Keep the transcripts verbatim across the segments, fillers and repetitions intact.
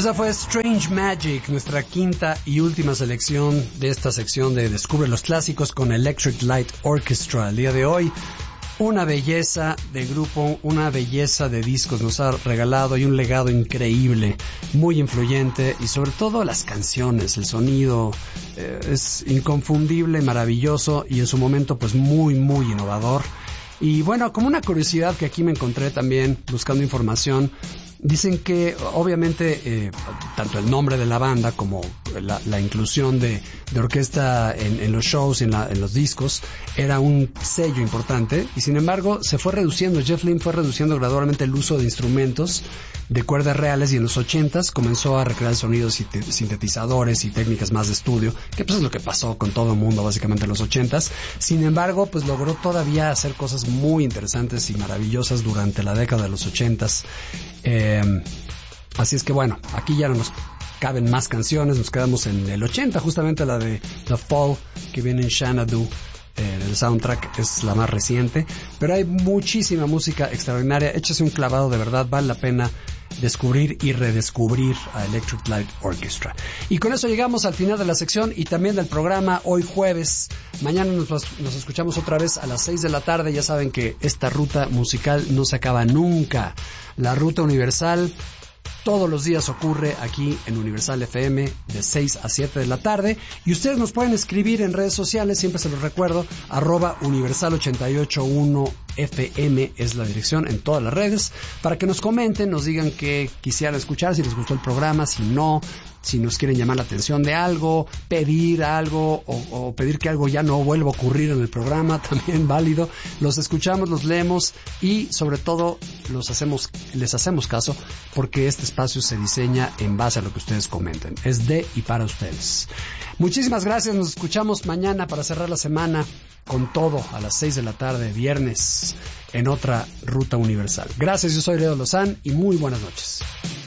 Esa fue Strange Magic, nuestra quinta y última selección de esta sección de Descubre los Clásicos con Electric Light Orchestra. El día de hoy, una belleza de grupo, una belleza de discos nos ha regalado y un legado increíble, muy influyente, y sobre todo las canciones, el sonido eh, es inconfundible, maravilloso y en su momento pues muy muy innovador. Y bueno, como una curiosidad que aquí me encontré también buscando información, dicen que obviamente eh, tanto el nombre de la banda como la, la inclusión de, de orquesta en, en los shows, en, la, en los discos, era un sello importante, y sin embargo se fue reduciendo, Jeff Lynne fue reduciendo gradualmente el uso de instrumentos de cuerdas reales, y en los ochentas comenzó a recrear sonidos y sintetizadores y técnicas más de estudio, que pues es lo que pasó con todo el mundo básicamente en los ochentas. Sin embargo, pues logró todavía hacer cosas muy interesantes y maravillosas durante la década de los ochentas. Eh, así es que bueno, aquí ya no nos caben más canciones, nos quedamos en el ochenta, justamente la de The Fall, que viene en Xanadu. Eh, el soundtrack es la más reciente, pero hay muchísima música extraordinaria. Échese un clavado, de verdad, vale la pena descubrir y redescubrir a Electric Light Orchestra. Y con eso llegamos al final de la sección y también del programa hoy jueves. Mañana nos, nos escuchamos otra vez a las seis de la tarde. Ya saben que esta ruta musical no se acaba nunca. La ruta universal todos los días ocurre aquí en Universal F M de seis a siete de la tarde, y ustedes nos pueden escribir en redes sociales, siempre se los recuerdo, arroba Universal ochenta y ocho uno F M es la dirección en todas las redes, para que nos comenten, nos digan qué quisieran escuchar, si les gustó el programa, si no, si nos quieren llamar la atención de algo, pedir algo o, o pedir que algo ya no vuelva a ocurrir en el programa, también válido. Los escuchamos, los leemos y sobre todo los hacemos, les hacemos caso, porque este espacio se diseña en base a lo que ustedes comenten. Es de y para ustedes. Muchísimas gracias, nos escuchamos mañana para cerrar la semana con todo a las seis de la tarde, viernes, en otra Ruta Universal. Gracias, yo soy Leo Lozán y muy buenas noches.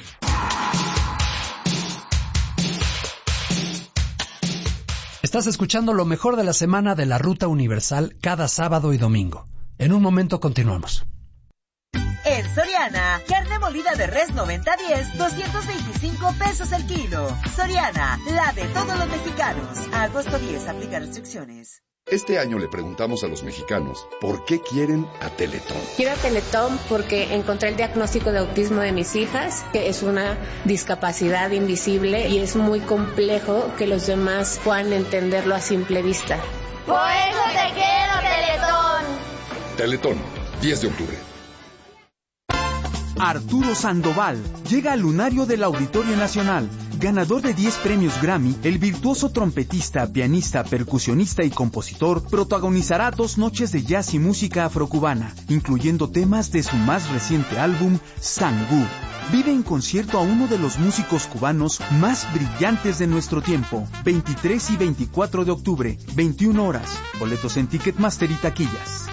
Estás escuchando lo mejor de la semana de la Ruta Universal cada sábado y domingo. En un momento continuamos. En Soriana, carne molida de res noventa diez, doscientos veinticinco pesos el kilo. Soriana, la de todos los mexicanos. A agosto diez, aplica restricciones. Este año le preguntamos a los mexicanos por qué quieren a Teletón. Quiero a Teletón porque encontré el diagnóstico de autismo de mis hijas, que es una discapacidad invisible y es muy complejo que los demás puedan entenderlo a simple vista. ¡Por eso te quiero, Teletón! Teletón, diez de octubre. Arturo Sandoval llega al lunario del Auditorio Nacional. Ganador de diez premios Grammy, el virtuoso trompetista, pianista, percusionista y compositor protagonizará dos noches de jazz y música afrocubana, incluyendo temas de su más reciente álbum, Sangú. Vive en concierto a uno de los músicos cubanos más brillantes de nuestro tiempo. veintitrés y veinticuatro de octubre, veintiuna horas. Boletos en Ticketmaster y taquillas.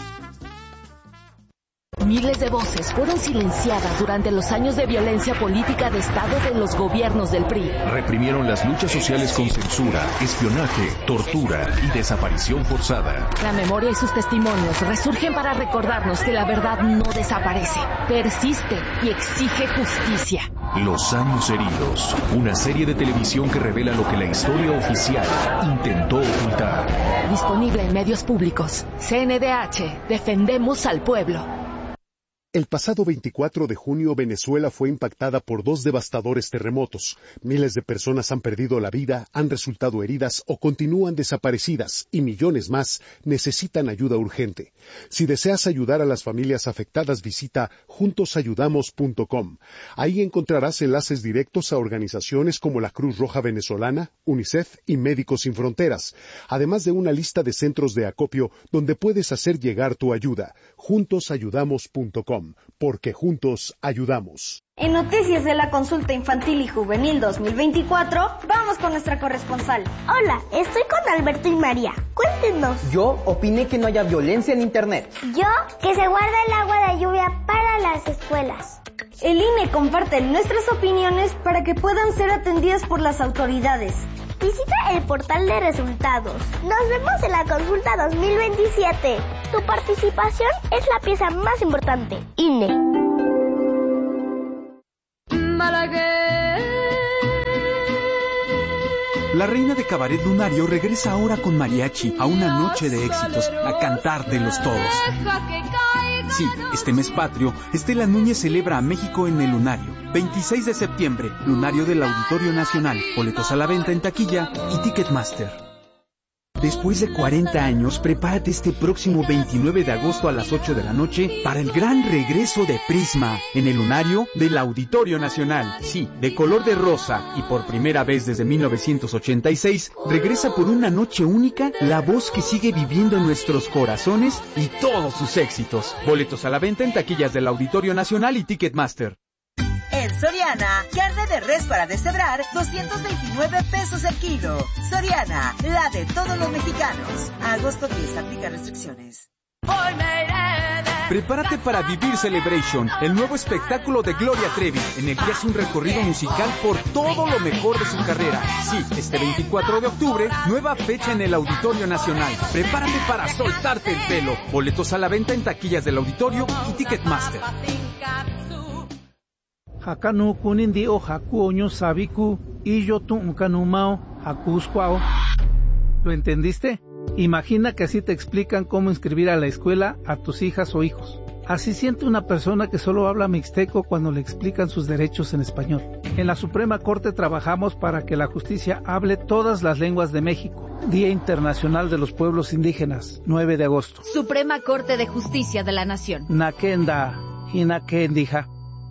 Miles de voces fueron silenciadas durante los años de violencia política de Estado de los gobiernos del P R I. Reprimieron las luchas sociales con censura, espionaje, tortura y desaparición forzada. La memoria y sus testimonios resurgen para recordarnos que la verdad no desaparece, persiste y exige justicia. Los años heridos, una serie de televisión que revela lo que la historia oficial intentó ocultar. Disponible en medios públicos. C N D H, defendemos al pueblo. El pasado veinticuatro de junio, Venezuela fue impactada por dos devastadores terremotos. Miles de personas han perdido la vida, han resultado heridas o continúan desaparecidas, y millones más necesitan ayuda urgente. Si deseas ayudar a las familias afectadas, visita juntos ayudamos punto com. Ahí encontrarás enlaces directos a organizaciones como la Cruz Roja Venezolana, UNICEF y Médicos Sin Fronteras, además de una lista de centros de acopio donde puedes hacer llegar tu ayuda. juntos ayudamos punto com. Porque juntos ayudamos. En Noticias de la Consulta Infantil y Juvenil dos mil veinticuatro, vamos con nuestra corresponsal. Hola, estoy con Alberto y María. Cuéntenos. Yo opiné que no haya violencia en Internet. Yo, que se guarda el agua de lluvia para las escuelas. El I N E comparte nuestras opiniones para que puedan ser atendidas por las autoridades. Visita el portal de resultados. Nos vemos en la consulta dos mil veintisiete. Tu participación es la pieza más importante. I N E. Malagueña, La reina de cabaret lunario regresa ahora con mariachi a una noche de éxitos, a cantártelos todos. Sí, este mes patrio, Estela Núñez celebra a México en el Lunario. veintiséis de septiembre, Lunario del Auditorio Nacional. Boletos a la venta en taquilla y Ticketmaster. Después de cuarenta años, prepárate este próximo veintinueve de agosto a las ocho de la noche para el gran regreso de Prisma en el Lunario del Auditorio Nacional. Sí, de color de rosa y por primera vez desde mil novecientos ochenta y seis, regresa por una noche única la voz que sigue viviendo en nuestros corazones y todos sus éxitos. Boletos a la venta en taquillas del Auditorio Nacional y Ticketmaster. En Soriana, carne de res para deshebrar, doscientos veintinueve pesos el kilo. Soriana, la de todos los mexicanos. Agosto diez, aplica restricciones. Prepárate para vivir Celebration, el nuevo espectáculo de Gloria Trevi, en el que hace un recorrido musical por todo lo mejor de su carrera. Sí, este veinticuatro de octubre, nueva fecha en el Auditorio Nacional. Prepárate para soltarte el pelo. Boletos a la venta en taquillas del Auditorio y Ticketmaster. Hakanu kunindi o haku oño sabiku y yo tu kanumao hakusquao. ¿Lo entendiste? Imagina que así te explican cómo inscribir a la escuela a tus hijas o hijos. Así siente una persona que solo habla mixteco cuando le explican sus derechos en español. En la Suprema Corte trabajamos para que la justicia hable todas las lenguas de México. Día Internacional de los Pueblos Indígenas, nueve de agosto. Suprema Corte de Justicia de la Nación. Nakenda, Hinakendija.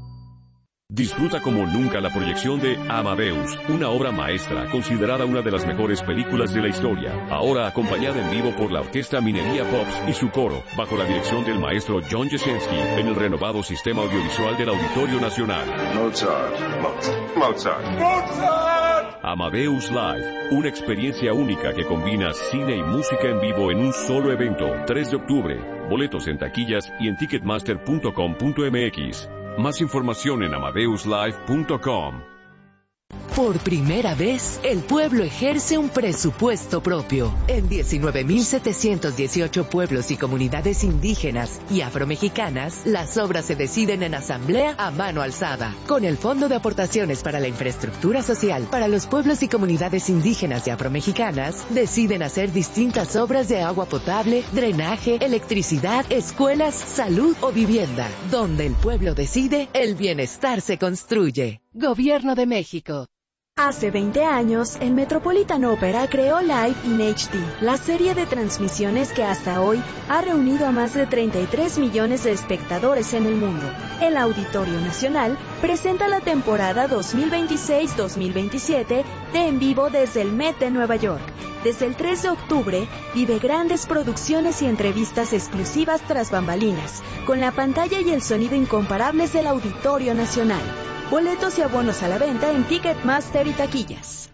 Disfruta como nunca la proyección de Amadeus, una obra maestra considerada una de las mejores películas de la historia. Ahora acompañada en vivo por la Orquesta Minería Pops y su coro, bajo la dirección del maestro John Jasinski, en el renovado sistema audiovisual del Auditorio Nacional. Mozart, Mozart, Mozart, Mozart. Amadeus Live, una experiencia única que combina cine y música en vivo en un solo evento. tres de octubre. Boletos en taquillas y en ticketmaster punto com punto m x. Más información en amadeus live punto com. Por primera vez, el pueblo ejerce un presupuesto propio. En diecinueve mil setecientos dieciocho pueblos y comunidades indígenas y afromexicanas, las obras se deciden en asamblea a mano alzada. Con el Fondo de Aportaciones para la Infraestructura Social para los pueblos y comunidades indígenas y afromexicanas, deciden hacer distintas obras de agua potable, drenaje, electricidad, escuelas, salud o vivienda. Donde el pueblo decide, el bienestar se construye. Gobierno de México. Hace veinte años, el Metropolitan Opera creó Live in H D, la serie de transmisiones que hasta hoy ha reunido a más de treinta y tres millones de espectadores en el mundo. El Auditorio Nacional presenta la temporada dos mil veintiséis dos mil veintisiete de En Vivo desde el Met de Nueva York. Desde el tres de octubre, vive grandes producciones y entrevistas exclusivas tras bambalinas, con la pantalla y el sonido incomparables del Auditorio Nacional. Boletos y abonos a la venta en Ticketmaster y taquillas.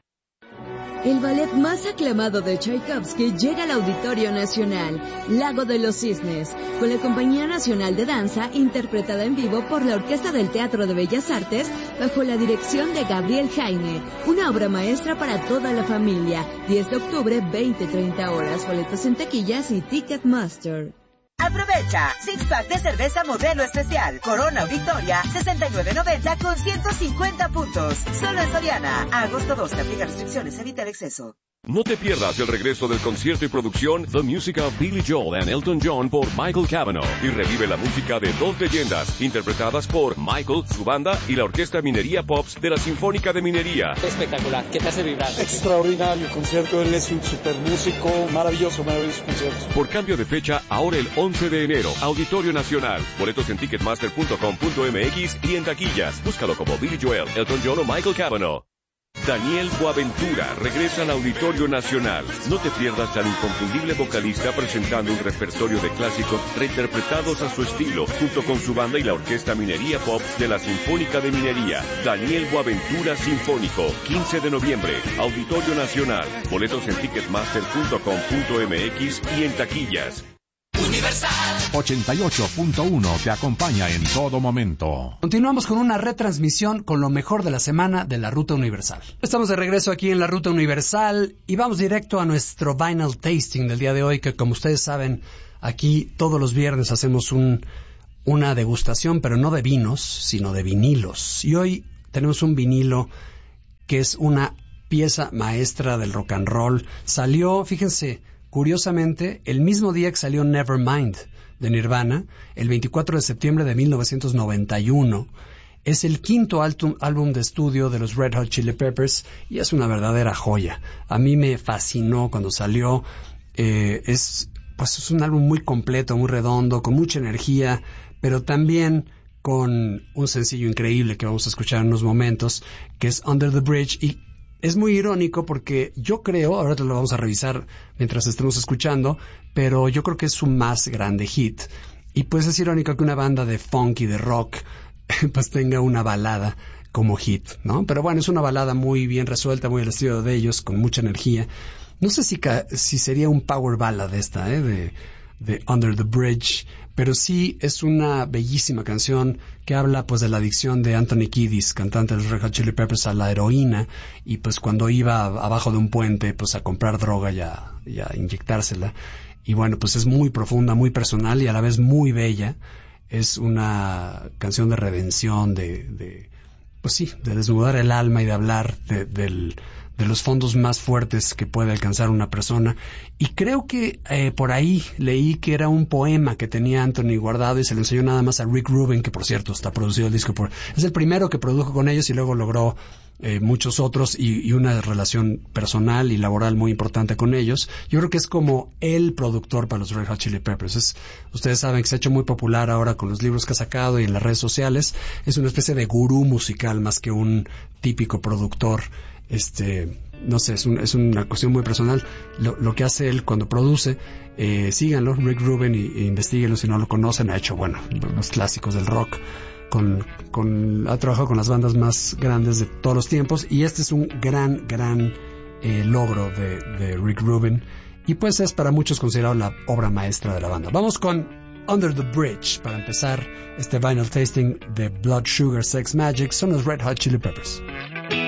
El ballet más aclamado de Tchaikovsky llega al Auditorio Nacional, Lago de los Cisnes, con la Compañía Nacional de Danza, interpretada en vivo por la Orquesta del Teatro de Bellas Artes, bajo la dirección de Gabriel Jaime. Una obra maestra para toda la familia. diez de octubre, veinte treinta horas. Boletos en taquillas y Ticketmaster. Aprovecha, six pack de cerveza modelo especial, Corona o Victoria, sesenta y nueve noventa con ciento cincuenta puntos. Solo en Soriana. Agosto doce, aplica restricciones, evita el exceso. No te pierdas el regreso del concierto y producción The Music of Billy Joel and Elton John por Michael Cavanaugh y revive la música de dos leyendas interpretadas por Michael, su banda y la Orquesta Minería Pops de la Sinfónica de Minería. Espectacular, ¿qué te hace vibrar? Extraordinario concierto, él es un super músico, maravilloso, maravilloso concierto. Por cambio de fecha, ahora el once de enero, Auditorio Nacional. Boletos en ticketmaster punto com punto m x y en taquillas. Búscalo como Billy Joel, Elton John o Michael Cavanaugh. Daniel Boaventura regresa al Auditorio Nacional. No te pierdas al inconfundible vocalista presentando un repertorio de clásicos reinterpretados a su estilo, junto con su banda y la Orquesta Minería Pop de la Sinfónica de Minería. Daniel Boaventura Sinfónico, quince de noviembre, Auditorio Nacional. Boletos en ticketmaster punto com punto m x y en taquillas. Universal ochenta y ocho punto uno te acompaña en todo momento. Continuamos con una retransmisión con lo mejor de la semana de la Ruta Universal. Estamos de regreso aquí en la Ruta Universal y vamos directo a nuestro Vinyl Tasting del día de hoy, que como ustedes saben, aquí todos los viernes hacemos un, una degustación, pero no de vinos, sino de vinilos. Y hoy tenemos un vinilo que es una pieza maestra del rock and roll. Salió, fíjense, curiosamente, el mismo día que salió Nevermind de Nirvana, el veinticuatro de septiembre de mil novecientos noventa y uno. Es el quinto álbum, álbum de estudio de los Red Hot Chili Peppers y es una verdadera joya. A mí me fascinó cuando salió. Eh, es, pues es un álbum muy completo, muy redondo, con mucha energía, pero también con un sencillo increíble que vamos a escuchar en unos momentos, que es Under the Bridge. Y es muy irónico porque yo creo, ahora te lo vamos a revisar mientras estemos escuchando, pero yo creo que es su más grande hit. Y pues es irónico que una banda de funk y de rock pues tenga una balada como hit, ¿no? Pero bueno, es una balada muy bien resuelta, muy al estilo de ellos, con mucha energía. No sé si, ca- si sería un power ballad esta, ¿eh? De, de Under the Bridge, pero sí es una bellísima canción que habla pues de la adicción de Anthony Kiedis, cantante de los Red Hot Chili Peppers, a la heroína, y pues cuando iba abajo de un puente pues a comprar droga y a, y a inyectársela. Y bueno, pues es muy profunda, muy personal y a la vez muy bella. Es una canción de redención, de, de pues sí, de desnudar el alma y de hablar de, del, de los fondos más fuertes que puede alcanzar una persona. Y creo que eh, por ahí leí que era un poema que tenía Anthony guardado y se le enseñó nada más a Rick Rubin, que por cierto está producido el disco por... Es el primero que produjo con ellos y luego logró eh, muchos otros y, y una relación personal y laboral muy importante con ellos. Yo creo que es como el productor para los Red Hot Chili Peppers. Es, ustedes saben que se ha hecho muy popular ahora con los libros que ha sacado y en las redes sociales. Es una especie de gurú musical más que un típico productor. Este, no sé, es, un, es una cuestión muy personal. Lo, lo que hace él cuando produce, eh, síganlo, Rick Rubin, y, e investiguenlo si no lo conocen. Ha hecho, bueno, los clásicos del rock. Con, con, ha trabajado con las bandas más grandes de todos los tiempos y este es un gran, gran eh, logro de, de Rick Rubin y pues es para muchos considerado la obra maestra de la banda. Vamos con Under the Bridge para empezar este vinyl tasting de Blood Sugar Sex Magik. Son los Red Hot Chili Peppers.